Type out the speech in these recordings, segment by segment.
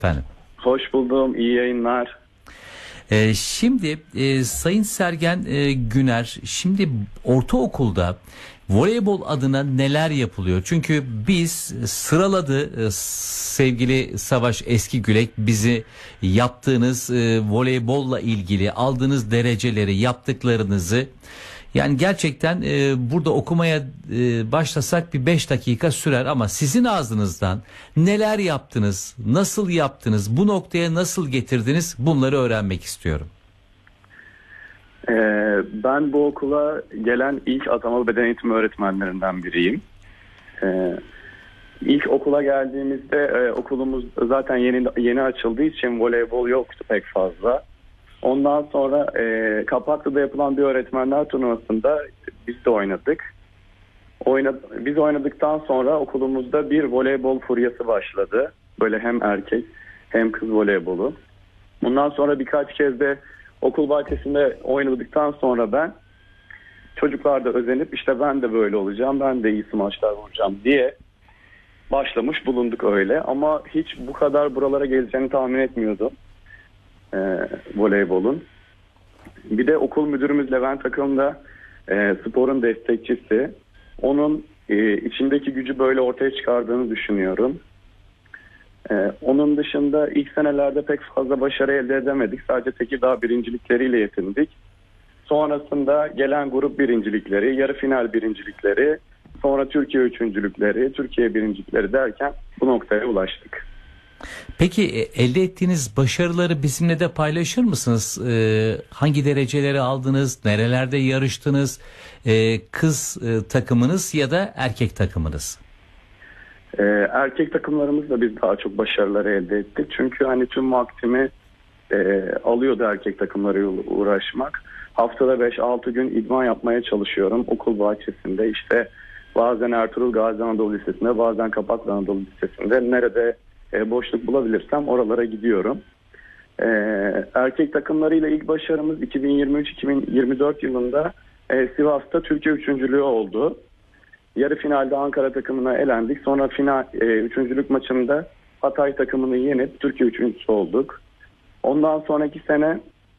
Efendim. Hoş buldum, iyi yayınlar. Şimdi Sayın Sergen Güner, şimdi ortaokulda voleybol adına neler yapılıyor? Çünkü biz sıraladı sevgili Savaş Eskigülek bizi yaptığınız voleybolla ilgili aldığınız dereceleri, yaptıklarınızı. Yani gerçekten burada okumaya başlasak bir 5 dakika sürer ama sizin ağzınızdan neler yaptınız, nasıl yaptınız, bu noktaya nasıl getirdiniz, bunları öğrenmek istiyorum. Ben bu okula gelen ilk atamalı beden eğitimi öğretmenlerinden biriyim. İlk okula geldiğimizde okulumuz zaten yeni açıldığı için voleybol yoktu pek fazla. Ondan sonra Kapaklı'da yapılan bir öğretmenler turnuvasında biz de oynadık. Biz oynadıktan sonra okulumuzda bir voleybol furyası başladı. Böyle hem erkek hem kız voleybolu. Bundan sonra birkaç kez de okul bahçesinde oynadıktan sonra ben çocuklar da özenip işte ben de böyle olacağım, ben de iyi smaçlar vuracağım diye başlamış bulunduk öyle. Ama hiç bu kadar buralara geleceğini tahmin etmiyordum. Voleybolun. Bir de okul müdürümüz Levent Akın da sporun destekçisi. Onun içindeki gücü böyle ortaya çıkardığını düşünüyorum. Onun dışında ilk senelerde pek fazla başarı elde edemedik. Sadece Tekirdağ birincilikleriyle yetindik. Sonrasında gelen grup birincilikleri, yarı final birincilikleri, sonra Türkiye üçüncülükleri, Türkiye birincilikleri derken bu noktaya ulaştık. Peki elde ettiğiniz başarıları bizimle de paylaşır mısınız? Hangi dereceleri aldınız? Nerelerde yarıştınız? Kız takımınız ya da erkek takımınız? Erkek takımlarımızla biz daha çok başarıları elde ettik. Çünkü hani tüm vaktimi alıyordu erkek takımlarıyla uğraşmak. Haftada 5-6 gün idman yapmaya çalışıyorum. Okul bahçesinde işte bazen Ertuğrul Gazi Anadolu Lisesi'nde, bazen Kapaklı Anadolu Lisesi'nde nerede boşluk bulabilirsem oralara gidiyorum. Erkek takımlarıyla ilk başarımız 2023-2024 yılında Sivas'ta Türkiye üçüncülüğü oldu. Yarı finalde Ankara takımına elendik. Sonra final üçüncülük maçında Hatay takımını yenip Türkiye üçüncüsü olduk. Ondan sonraki sene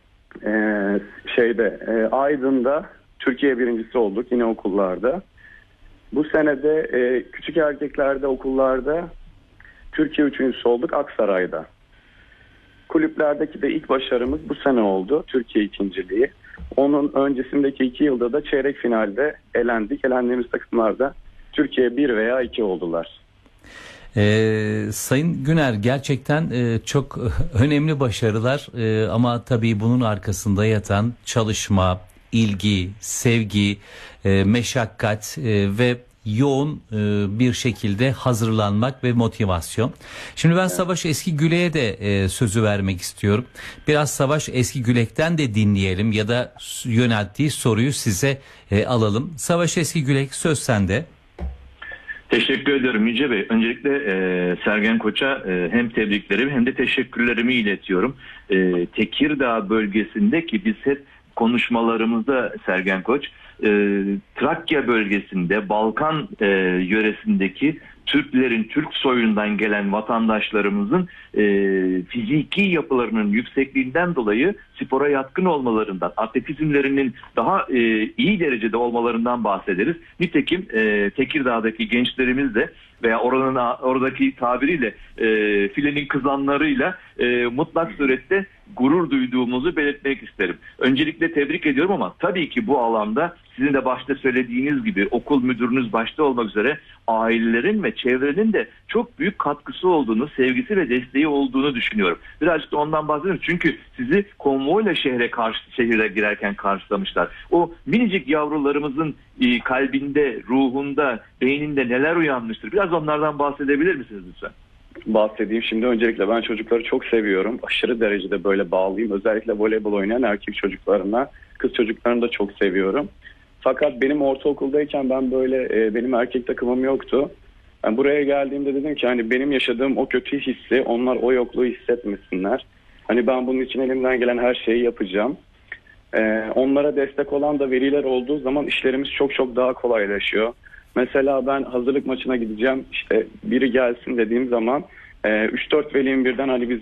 Aydın'da Türkiye birincisi olduk yine okullarda. Bu sene de küçük erkeklerde okullarda Türkiye üçüncüsü olduk Aksaray'da. Kulüplerdeki de ilk başarımız bu sene oldu. Türkiye ikinciliği. Onun öncesindeki 2 yılda da çeyrek finalde elendik. Elendiğimiz takımlarda Türkiye 1 veya 2 oldular. Sayın Güner gerçekten çok önemli başarılar ama tabii bunun arkasında yatan çalışma, ilgi, sevgi, meşakkat ve yoğun bir şekilde hazırlanmak ve motivasyon. Şimdi ben Savaş Eskigülek'e de sözü vermek istiyorum. Biraz Savaş Eskigülek'ten de dinleyelim ya da yönelttiği soruyu size alalım. Savaş Eskigülek, söz sende. Teşekkür ediyorum Yüce Bey. Öncelikle Sergen Koç'a hem tebriklerimi hem de teşekkürlerimi iletiyorum. Tekirdağ bölgesindeki biz hep konuşmalarımızda Sergen Koç Trakya bölgesinde Balkan yöresindeki Türklerin, Türk soyundan gelen vatandaşlarımızın fiziki yapılarının yüksekliğinden dolayı spora yatkın olmalarından, atletizmlerinin daha iyi derecede olmalarından bahsederiz. Nitekim Tekirdağ'daki gençlerimiz de veya oradaki tabiriyle filenin kızanlarıyla mutlak surette gurur duyduğumuzu belirtmek isterim. Öncelikle tebrik ediyorum ama tabii ki bu alanda sizin de başta söylediğiniz gibi okul müdürünüz başta olmak üzere ailelerin ve çevrenin de çok büyük katkısı olduğunu, sevgisi ve desteği olduğunu düşünüyorum. Birazcık da ondan bahsedelim. Çünkü sizi konvoyla şehire girerken karşılamışlar. O minicik yavrularımızın kalbinde, ruhunda, beyninde neler uyanmıştır? Biraz onlardan bahsedebilir misiniz lütfen? Bahsedeyim. Şimdi öncelikle ben çocukları çok seviyorum. Aşırı derecede böyle bağlıyım. Özellikle voleybol oynayan erkek çocuklarına, kız çocuklarını da çok seviyorum. Fakat benim ortaokuldayken ben böyle benim erkek takımım yoktu. Ben buraya geldiğimde dedim ki hani benim yaşadığım o kötü hissi onlar o yokluğu hissetmesinler. Hani ben bunun için elimden gelen her şeyi yapacağım. Onlara destek olan da veliler olduğu zaman işlerimiz çok çok daha kolaylaşıyor. Mesela ben hazırlık maçına gideceğim, işte biri gelsin dediğim zaman 3-4 velinin birden hani biz